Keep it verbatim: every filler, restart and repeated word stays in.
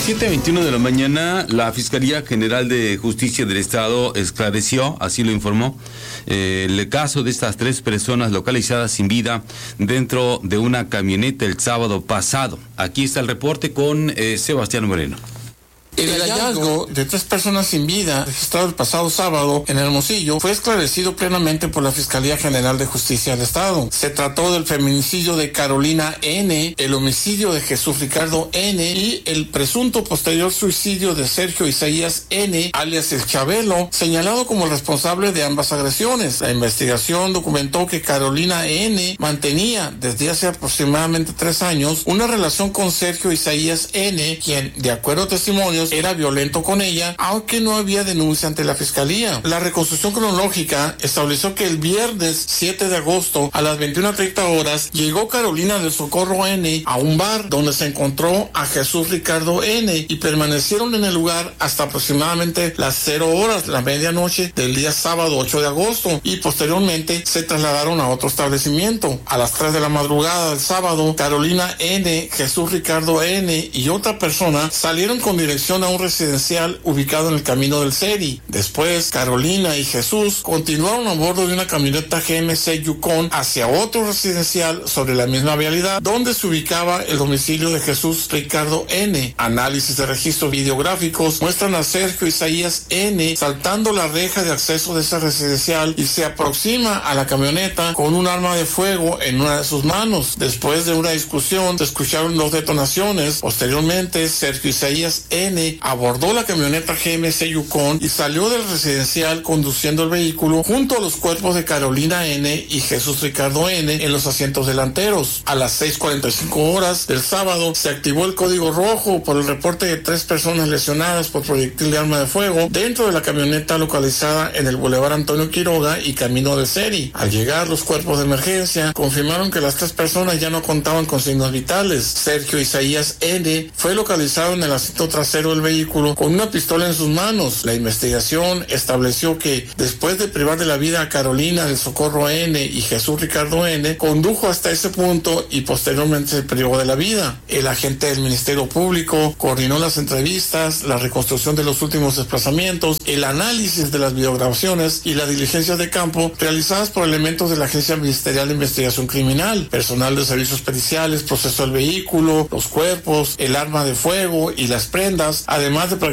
siete veintiuno de la mañana, la Fiscalía General de Justicia del Estado esclareció, así lo informó, eh, el caso de estas tres personas localizadas sin vida dentro de una camioneta el sábado pasado. Aquí está el reporte con eh, Sebastián Moreno. El hallazgo de tres personas sin vida, registrado el pasado sábado en Hermosillo, fue esclarecido plenamente por la Fiscalía General de Justicia del Estado. Se trató del feminicidio de Carolina N., el homicidio de Jesús Ricardo N. y el presunto posterior suicidio de Sergio Isaías N., alias El Chabelo, señalado como el responsable de ambas agresiones. La investigación documentó que Carolina N. mantenía desde hace aproximadamente tres años una relación con Sergio Isaías N., quien, de acuerdo a testimonios, era violento con ella, aunque no había denuncia ante la fiscalía. La reconstrucción cronológica estableció que el viernes siete de agosto a las veintiuna treinta horas llegó Carolina del Socorro N. a un bar donde se encontró a Jesús Ricardo N. y permanecieron en el lugar hasta aproximadamente las cero horas, la medianoche del día sábado ocho de agosto, y posteriormente se trasladaron a otro establecimiento. A las tres de la madrugada del sábado, Carolina N., Jesús Ricardo N. y otra persona salieron con dirección a un residencial ubicado en el camino del Seri. Después, Carolina y Jesús continuaron a bordo de una camioneta G M C Yukon hacia otro residencial sobre la misma vialidad donde se ubicaba el domicilio de Jesús Ricardo N. Análisis de registros videográficos muestran a Sergio Isaías N. saltando la reja de acceso de ese residencial y se aproxima a la camioneta con un arma de fuego en una de sus manos. Después de una discusión, se escucharon dos detonaciones. Posteriormente, Sergio Isaías N. abordó la camioneta G M C Yukon y salió del residencial conduciendo el vehículo junto a los cuerpos de Carolina N. y Jesús Ricardo N. en los asientos delanteros. A las seis cuarenta y cinco horas del sábado se activó el código rojo por el reporte de tres personas lesionadas por proyectil de arma de fuego dentro de la camioneta localizada en el Boulevard Antonio Quiroga y camino del Seri. Al llegar los cuerpos de emergencia confirmaron que las tres personas ya no contaban con signos vitales. Sergio Isaías N. fue localizado en el asiento trasero del vehículo con una pistola en sus manos. La investigación estableció que después de privar de la vida a Carolina del Socorro N. y Jesús Ricardo N., condujo hasta ese punto y posteriormente se privó de la vida. El agente del Ministerio Público coordinó las entrevistas, la reconstrucción de los últimos desplazamientos, el análisis de las videograbaciones y las diligencias de campo realizadas por elementos de la Agencia Ministerial de Investigación Criminal. Personal de servicios periciales procesó el vehículo, los cuerpos, el arma de fuego y las prendas, además de